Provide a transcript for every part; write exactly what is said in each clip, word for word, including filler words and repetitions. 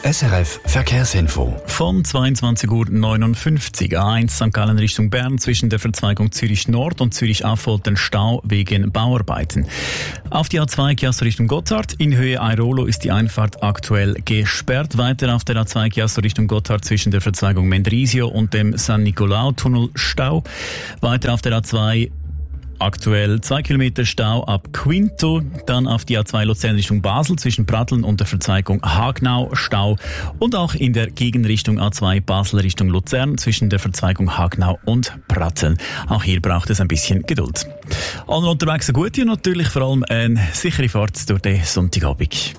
S R F Verkehrsinfo. Von zweiundzwanzig Uhr neunundfünfzig A eins Sankt Gallen Richtung Bern zwischen der Verzweigung Zürich Nord und Zürich Affoltern Stau wegen Bauarbeiten. Auf die A zwei Chiasso Richtung Gotthard in Höhe Airolo ist die Einfahrt aktuell gesperrt. Weiter auf der A zwei Chiasso Richtung Gotthard zwischen der Verzweigung Mendrisio und dem San Nicolao Tunnel Stau. Weiter auf der A zwei aktuell zwei Kilometer Stau ab Quinto, dann auf die A zwei Luzern Richtung Basel zwischen Pratteln und der Verzweigung Hagnau Stau und auch in der Gegenrichtung A zwei Basel Richtung Luzern zwischen der Verzweigung Hagnau und Pratteln. Auch hier braucht es ein bisschen Geduld. Allen unterwegs eine gute und natürlich vor allem eine sichere Fahrt durch den Sonntagabend.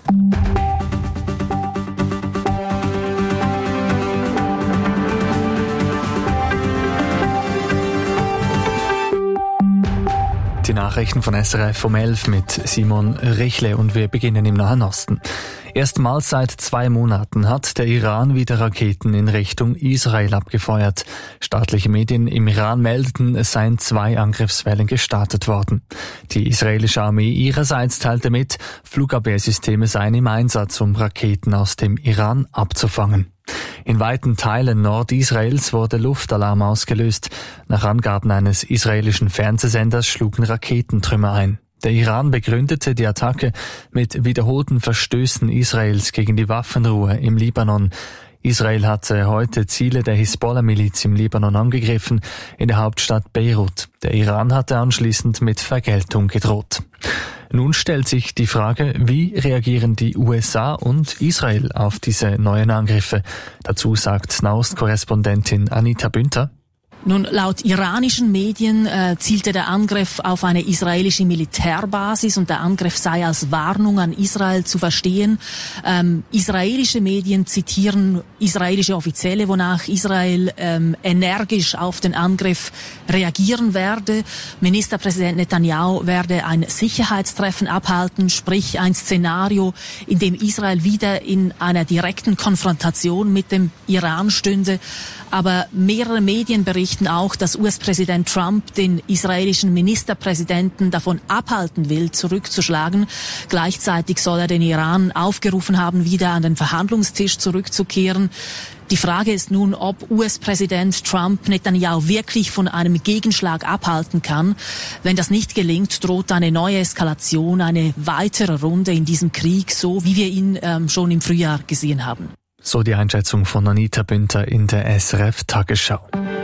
Die Nachrichten von S R F um elf mit Simon Richle und wir beginnen im Nahen Osten. Erstmals seit zwei Monaten hat der Iran wieder Raketen in Richtung Israel abgefeuert. Staatliche Medien im Iran meldeten, es seien zwei Angriffswellen gestartet worden. Die israelische Armee ihrerseits teilte mit, Flugabwehrsysteme seien im Einsatz, um Raketen aus dem Iran abzufangen. In weiten Teilen Nordisraels wurde Luftalarm ausgelöst. Nach Angaben eines israelischen Fernsehsenders schlugen Raketentrümmer ein. Der Iran begründete die Attacke mit wiederholten Verstößen Israels gegen die Waffenruhe im Libanon. Israel hatte heute Ziele der Hisbollah-Miliz im Libanon angegriffen, in der Hauptstadt Beirut. Der Iran hatte anschließend mit Vergeltung gedroht. Nun stellt sich die Frage, wie reagieren die U S A und Israel auf diese neuen Angriffe? Dazu sagt Nahost-Korrespondentin Anita Bünter. Nun, laut iranischen Medien äh, zielte der Angriff auf eine israelische Militärbasis und der Angriff sei als Warnung an Israel zu verstehen. Ähm, israelische Medien zitieren israelische Offizielle, wonach Israel ähm, energisch auf den Angriff reagieren werde. Ministerpräsident Netanyahu werde ein Sicherheitstreffen abhalten, sprich ein Szenario, in dem Israel wieder in einer direkten Konfrontation mit dem Iran stünde. Aber mehrere Medien berichten auch, dass U S-Präsident Trump den israelischen Ministerpräsidenten davon abhalten will, zurückzuschlagen. Gleichzeitig soll er den Iran aufgerufen haben, wieder an den Verhandlungstisch zurückzukehren. Die Frage ist nun, ob U S-Präsident Trump Netanyahu wirklich von einem Gegenschlag abhalten kann. Wenn das nicht gelingt, droht eine neue Eskalation, eine weitere Runde in diesem Krieg, so wie wir ihn ähm, schon im Frühjahr gesehen haben. So die Einschätzung von Anita Bünter in der S R F-Tagesschau.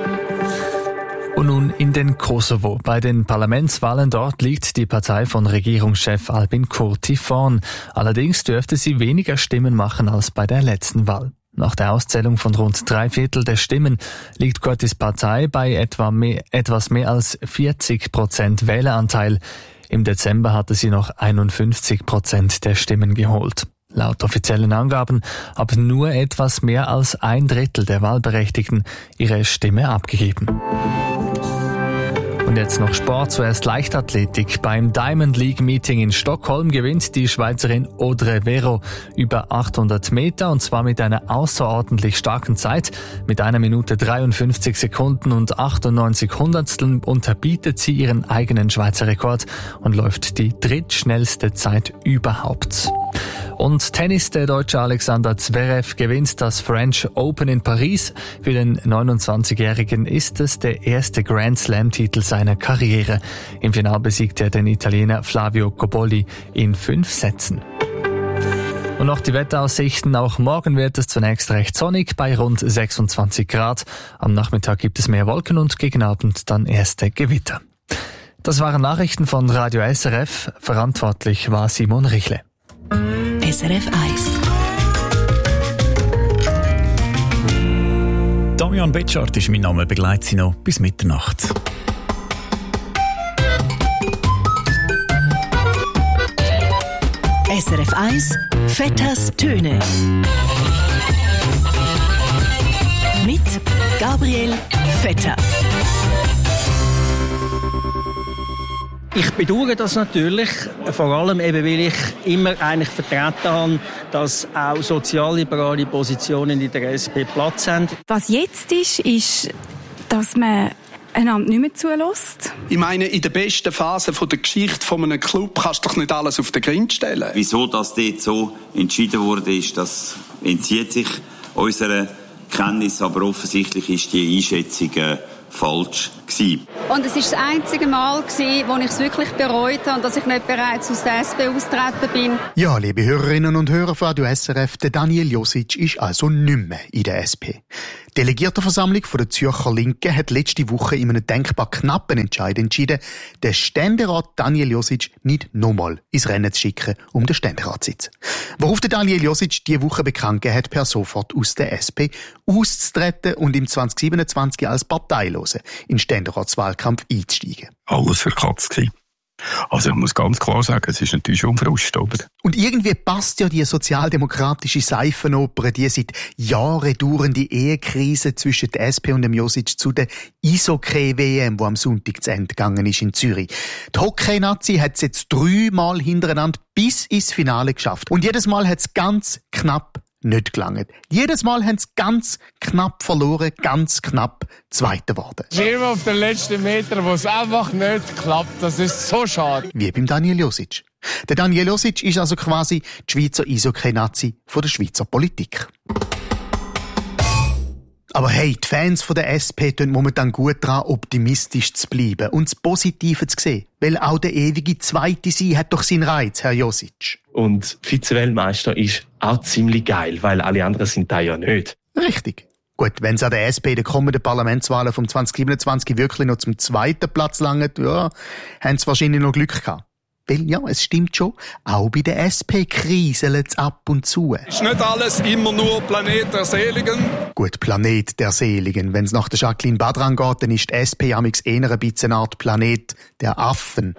Und nun in den Kosovo. Bei den Parlamentswahlen dort liegt die Partei von Regierungschef Albin Kurti vorn. Allerdings dürfte sie weniger Stimmen machen als bei der letzten Wahl. Nach der Auszählung von rund drei Viertel der Stimmen liegt Kurtis Partei bei etwa mehr, etwas mehr als vierzig Prozent Wähleranteil. Im Dezember hatte sie noch einundfünfzig Prozent der Stimmen geholt. Laut offiziellen Angaben haben nur etwas mehr als ein Drittel der Wahlberechtigten ihre Stimme abgegeben. Und jetzt noch Sport, zuerst Leichtathletik. Beim Diamond League Meeting in Stockholm gewinnt die Schweizerin Audrey Vero über achthundert Meter und zwar mit einer außerordentlich starken Zeit. Mit einer Minute dreiundfünfzig Sekunden und achtundneunzig Hundertstel unterbietet sie ihren eigenen Schweizer Rekord und läuft die drittschnellste Zeit überhaupt. Und Tennis, der Deutsche Alexander Zverev gewinnt das French Open in Paris. Für den neunundzwanzigjährigen ist es der erste Grand Slam-Titel seiner Karriere. Im Finale besiegt er den Italiener Flavio Cobolli in fünf Sätzen. Und noch die Wetteraussichten. Auch morgen wird es zunächst recht sonnig bei rund sechsundzwanzig Grad. Am Nachmittag gibt es mehr Wolken und gegen Abend dann erste Gewitter. Das waren Nachrichten von Radio S R F. Verantwortlich war Simon Richle. S R F eins. Damian Betschart ist mein Name, begleitet Sie noch bis Mitternacht. S R F eins Vetters Töne mit Gabriel Vetter. Ich bedauere das natürlich, vor allem eben, weil ich immer eigentlich vertreten habe, dass auch sozialliberale Positionen in der S P Platz haben. Was jetzt ist, ist, dass man einander nicht mehr zulässt. Ich meine, in der besten Phase der Geschichte von einem Club kannst du doch nicht alles auf den Grind stellen. Wieso das dort so entschieden wurde, ist, das entzieht sich unserer Kenntnis, aber offensichtlich ist die Einschätzung äh, falsch gewesen. Und es ist das einzige Mal gewesen, wo ich es wirklich bereut habe, dass ich nicht bereits aus der S P austreten bin. Ja, liebe Hörerinnen und Hörer von Radio S R F, der Daniel Josic ist also nicht mehr in der S P. Die Delegiertenversammlung von der Zürcher Linken hat letzte Woche in einem denkbar knappen Entscheid entschieden, den Ständerat Daniel Josic nicht nochmal ins Rennen zu schicken, um den Ständeratssitz. Worauf der Daniel Josic diese Woche bekannt gegeben hat, per sofort aus der S P auszutreten und im zwanzig siebenundzwanzig als Parteilose in den Ständeratswahlkampf einzusteigen. Alles für Katz gewesen. Also ich muss ganz klar sagen, es ist natürlich schon Frust, oder? Und irgendwie passt ja die sozialdemokratische Seifenoper, die seit Jahren dauernde Ehekrise zwischen der S P und dem Josic zu der Eishockey-W M, die am Sonntag zu Ende gegangen ist in Zürich. Die Hockey-Nazi hat es jetzt dreimal hintereinander bis ins Finale geschafft. Und jedes Mal hat es ganz knapp nicht gelangt. Jedes Mal haben sie ganz knapp verloren, ganz knapp Zweiter geworden. Immer auf den letzten Meter, wo es einfach nicht klappt. Das ist so schade. Wie beim Daniel Josic. Der Daniel Josic ist also quasi die Schweizer Eishockey-Nazi von der Schweizer Politik. Aber hey, die Fans von der S P tun momentan gut daran, optimistisch zu bleiben und das Positive zu sehen. Weil auch der ewige Zweite sein hat doch seinen Reiz, Herr Josic. Und Vize-Weltmeister ist auch ziemlich geil, weil alle anderen sind da ja nicht. Richtig. Gut, wenn es an der S P in den kommenden Parlamentswahlen vom zwanzig siebenundzwanzig wirklich noch zum zweiten Platz langt, ja, haben sie wahrscheinlich noch Glück gehabt. Weil ja, es stimmt schon, auch bei der S P kriselt es ab und zu. Ist nicht alles immer nur Planet der Seligen? Gut, Planet der Seligen. Wenn es nach der Jacqueline Badran geht, dann ist die S P amix eher ein bisschen eine Art Planet der Affen.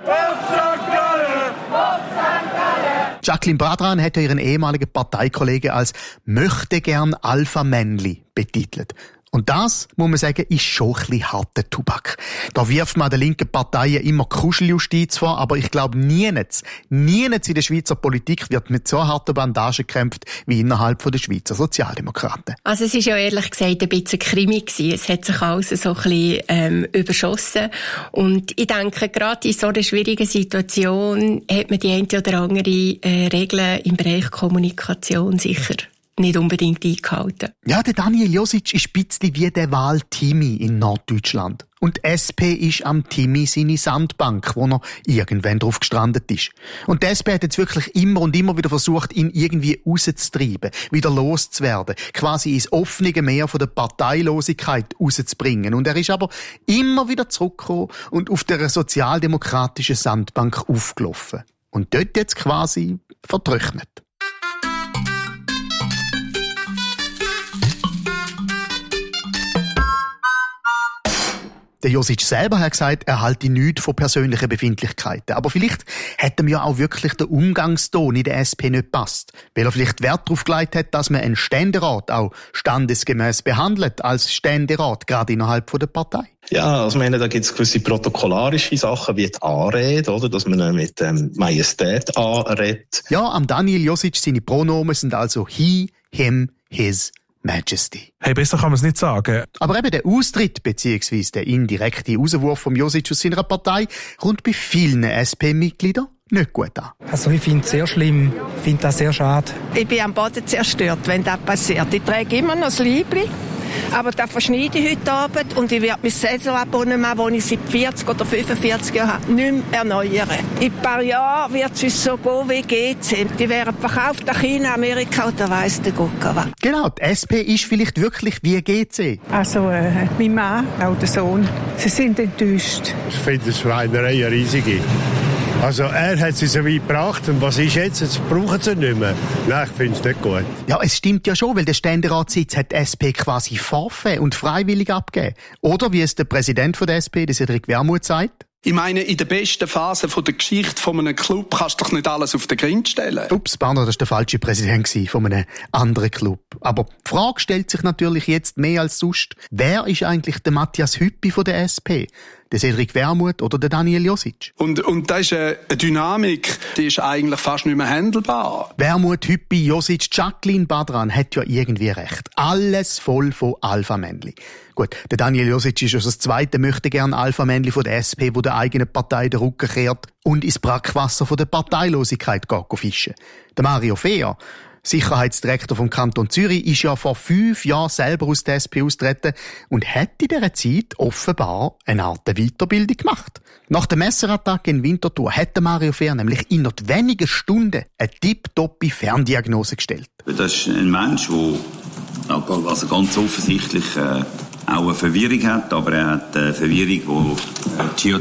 Jacqueline Badran hat ihren ehemaligen Parteikollegen als «möchte gern Alpha-Männli» betitelt. Und das, muss man sagen, ist schon ein bisschen harter Tobak. Da wirft man den linken Parteien immer Kuscheljustiz vor, aber ich glaube, niemals, niemals in der Schweizer Politik wird mit so harten Bandagen gekämpft wie innerhalb der Schweizer Sozialdemokraten. Also es war ja ehrlich gesagt ein bisschen Krimi gewesen. Es hat sich alles so ein bisschen ähm, überschossen. Und ich denke, gerade in so einer schwierigen Situation hat man die eine oder andere äh, Regel im Bereich Kommunikation sicher nicht unbedingt eingehalten. Ja, der Daniel Josic ist ein bisschen wie der Wahl-Timmy in Norddeutschland. Und die S P ist am Timmy seine Sandbank, wo er irgendwann drauf gestrandet ist. Und die S P hat jetzt wirklich immer und immer wieder versucht, ihn irgendwie rauszutreiben, wieder loszuwerden, quasi ins offene Meer von der Parteilosigkeit rauszubringen. Und er ist aber immer wieder zurückgekommen und auf der sozialdemokratischen Sandbank aufgelaufen. Und dort jetzt quasi vertrocknet. Der Josic selber hat gesagt, er halte nichts von persönlichen Befindlichkeiten. Aber vielleicht hat ihm ja auch wirklich der Umgangston in der S P nicht gepasst. Weil er vielleicht Wert darauf gelegt hat, dass man einen Ständerat auch standesgemäß behandelt als Ständerat, gerade innerhalb der Partei. Ja, also ich meine, da gibt es gewisse protokollarische Sachen wie die Anrede, oder? Dass man mit ähm, Majestät anredet. Ja, am Daniel Josic seine Pronomen sind also he, him, his, Majesty. Hey, besser kann man es nicht sagen. Aber eben der Austritt bzw. der indirekte Rauswurf vom Josic aus seiner Partei kommt bei vielen S P-Mitgliedern nicht gut an. Also ich finde es sehr schlimm, ich finde das sehr schade. Ich bin am Boden zerstört, wenn das passiert. Ich trage immer noch das Liebli, aber das verschneide ich heute Abend und ich werde mein Saisonabonnement, das ich seit vierzig oder fünfundvierzig Jahren habe, nicht mehr erneuern. In ein paar Jahren wird es uns so gehen wie G C. Die werden verkauft nach China, Amerika oder weiss der Gucker was. Genau, die S P ist vielleicht wirklich wie G C. Also äh, mein Mann, auch der Sohn, sie sind enttäuscht. Ich finde es Schweinerei eine riesige. Also er hat sie so weit gebracht und was ist jetzt? Jetzt brauchen sie nicht mehr. Nein, ich finde es nicht gut. Ja, es stimmt ja schon, weil der Ständeratssitz hat die S P quasi forfait und freiwillig abgegeben. Oder wie es der Präsident von der S P, der Cedric Wermuth, sagt. Ich meine, in der besten Phase der Geschichte von einem Club kannst du doch nicht alles auf den Grind stellen. Ups, pardon, das war der falsche Präsident von einem anderen Club. Aber die Frage stellt sich natürlich jetzt mehr als sonst. Wer ist eigentlich der Matthias Hüppi von der S P? der Cedric Wermuth oder der Daniel Josic. Und, und das ist eine Dynamik, die ist eigentlich fast nicht mehr handelbar. Wermuth, Hüppi, Josic, Jacqueline Badran hat ja irgendwie recht. Alles voll von Alpha-Männli. Gut, der Daniel Josic ist also das zweite möchte gern Alpha-Männli von der S P, wo der eigenen Partei den Rücken kehrt und ins Brackwasser von der Parteilosigkeit geht fischen. Der Mario Fehr, Sicherheitsdirektor vom Kanton Zürich, ist ja vor fünf Jahren selber aus der S P austreten und hat in dieser Zeit offenbar eine Art Weiterbildung gemacht. Nach der Messerattacke in Winterthur hat Mario Fehr nämlich in nur wenigen Stunden eine tipptoppe Ferndiagnose gestellt. Das ist ein Mensch, der also ganz offensichtlich äh, auch eine Verwirrung hat, aber er hat eine Verwirrung, die